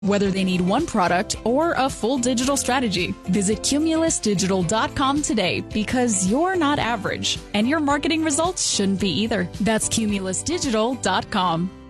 Whether they need one product or a full digital strategy, visit cumulusdigital.com today, because you're not average and your marketing results shouldn't be either. That's cumulusdigital.com.